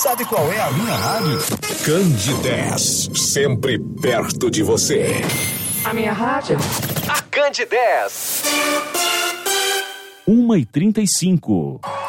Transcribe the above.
Sabe qual é a minha rádio? Candidez, sempre perto de você. A minha rádio? A Candidez. 1h35.